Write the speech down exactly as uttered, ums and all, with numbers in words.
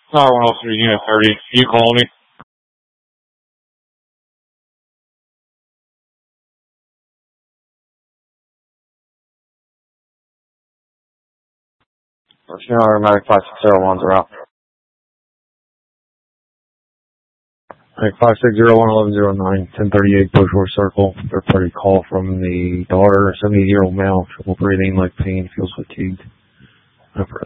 Tower one oh three, Unit thirty. You calling me? Channel automatic five six zero ones are out. Alright, five six zero one eleven zero nine, ten thirty-eight Bushworth Circle. Third party call from the daughter, seventy-eight year old male, triple breathing, leg pain, feels fatigued. Over.